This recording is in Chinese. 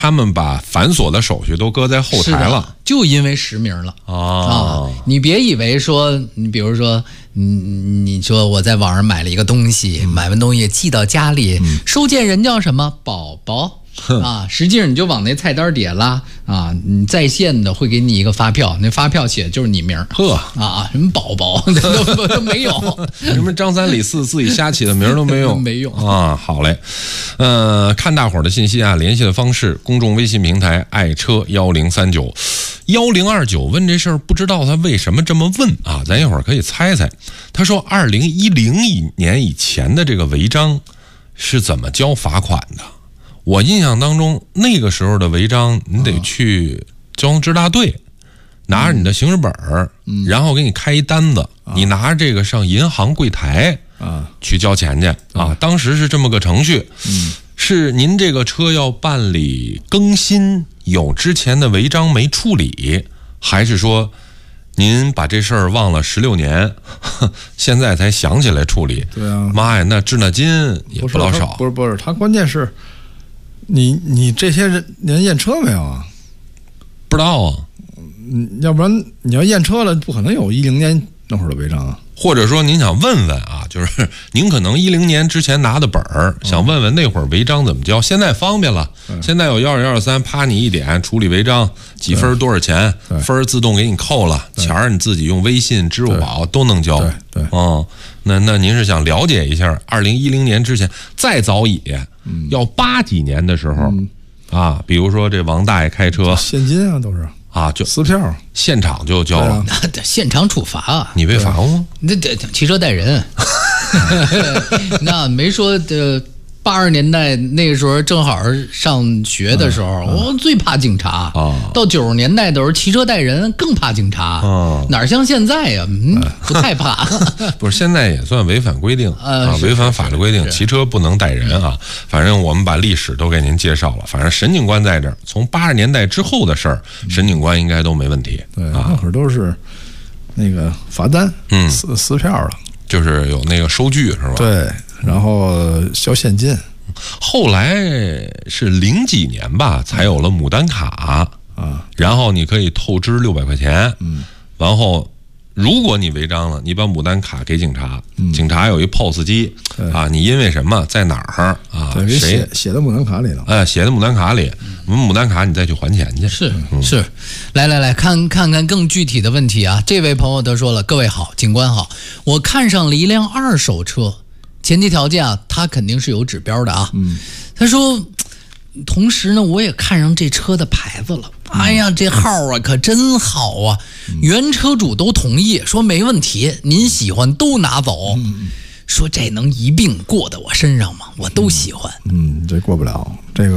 他们把繁琐的手续都搁在后台了， 就因为实名了你别以为说，你比如说，你说我在网上买了一个东西，买完东西寄到家里，收件人叫什么宝宝。实际上你就往那菜单底下拉你在线的会给你一个发票，那发票写的就是你名什么宝宝都没有， 什么张三李四自己瞎起的名都没有， 没用好嘞，看大伙儿的信息联系的方式，公众微信平台爱车1039 1029，问这事儿不知道他为什么这么问咱一会儿可以猜猜。他说2010年以前的这个违章是怎么交罚款的？我印象当中，那个时候的违章，你得去交通支大队，拿着你的行驶本然后给你开一单子，你拿着这个上银行柜台去交钱去当时是这么个程序。是您这个车要办理更新，有之前的违章没处理，还是说您把这事儿忘了16年，现在才想起来处理？ 对啊， 妈呀，那滞那金也不老少。 不是，他关键是。你这些人验车没有啊？ 不知道要不然你要验车了，不可能有10年那会儿的违章或者说您想问问就是您可能10年之前拿的本儿，想问问那会儿违章怎么交。现在方便了，现在有12123，啪你一点处理违章，几分多少钱，分自动给你扣了，钱儿你自己用微信、支付宝都能交。 对那您是想了解一下2010年之前，再早也要80几年的时候比如说这王大爷开车， 现金都是就撕票， 现场就交了， 现场处罚你被罚过吗？ 那骑车带人，那没说80年代那个时候正好上学的时候，我最怕警察到90年代的时候，骑车带人更怕警察哪像现在呀？不太怕。 不是，现在也算违反规定违反法律规定，骑车不能带人反正我们把历史都给您介绍了。反正沈警官在这儿，从80年代之后的事儿，沈警官应该都没问题。 对那会儿都是那个罚单撕票了， 就是有那个收据是吧？ 对。然后交现金， 后来是00几年吧，才有了牡丹卡然后你可以透支600块钱，然后如果你违章了，你把牡丹卡给警察，警察有一 POS 机你因为什么在哪儿谁写在牡丹卡里了， 写在牡丹卡里，我们牡丹卡你再去还钱去。 是，来看看更具体的问题这位朋友他说了，各位好，警官好，我看上了一辆2手车。前提条件他肯定是有指标的他说同时呢我也看上这车的牌子了，哎呀这号可真好原车主都同意说没问题，您喜欢都拿走说这能一并过到我身上吗？我都喜欢这过不了这个